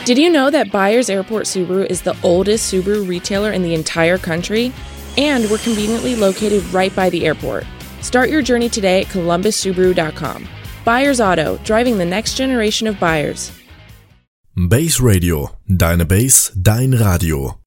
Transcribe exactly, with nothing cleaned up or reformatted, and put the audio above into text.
Did you know that Byers Airport Subaru is the oldest Subaru retailer in the entire country? And we're conveniently located right by the airport. Start your journey today at columbus subaru dot com. Byers Auto, driving the next generation of buyers. Base Radio, deine Base, dein Radio.